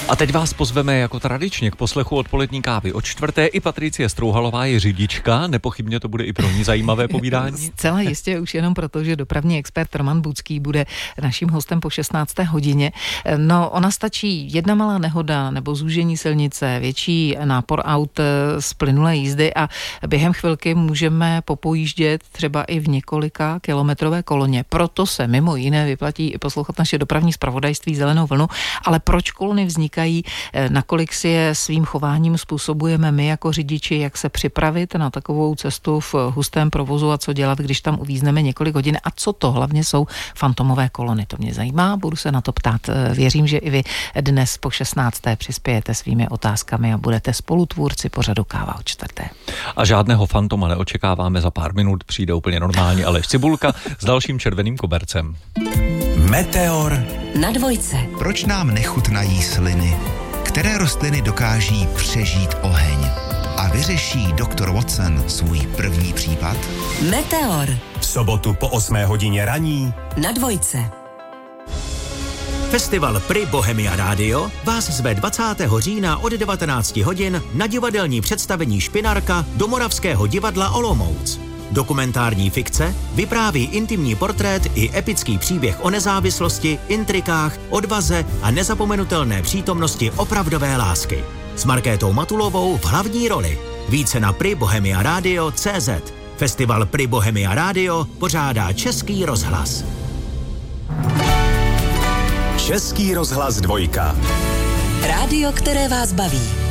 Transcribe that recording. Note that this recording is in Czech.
A teď vás pozveme jako tradičně k poslechu odpolední kávy od 4. I Patricie Strouhalová je řidička, nepochybně to bude i pro ní zajímavé povídání. Zcela jistě, už jenom proto, že dopravní expert Roman Bucký bude naším hostem po 16. hodině. No, ona stačí jedna malá nehoda nebo zúžení silnice, větší nápor aut z plynulé jízdy a během chvilky můžeme popojíždět třeba i v několika kilometrové koloně. Proto se mimo jiné vyplatí i poslouchat naše dopravní zpravodajství Zelenou vlnu, ale proč kolony vznikají, nakolik si je svým chováním způsobujeme my jako řidiči, jak se připravit na takovou cestu v hustém provozu a co dělat, když tam uvízneme několik hodin a co to hlavně jsou fantomové kolony. To mě zajímá, budu se na to ptát. Věřím, že i vy dnes po 16. přispějete svými otázkami a budete spolutvůrci pořadu Káva od 4. A žádného fantoma neočekáváme, za pár minut přijde úplně normální Aleš Cibulka s dalším červeným kobercem. Meteor na dvojce. Proč nám nechutnají sliny? Které rostliny dokáží přežít oheň? A vyřeší doktor Watson svůj první případ? Meteor V sobotu po 8 hodině raní na dvojce. Festival Pri Bohemia Radio vás zve 20. října od 19 hodin na divadelní představení Špinarka do Moravského divadla Olomouc. Dokumentární fikce vypráví intimní portrét i epický příběh o nezávislosti, intrikách, odvaze a nezapomenutelné přítomnosti opravdové lásky. S Markétou Matulovou v hlavní roli. Více na pribohemiaradio.cz. Festival Pri Bohemia Radio pořádá Český rozhlas. Český rozhlas 2. Rádio, které vás baví.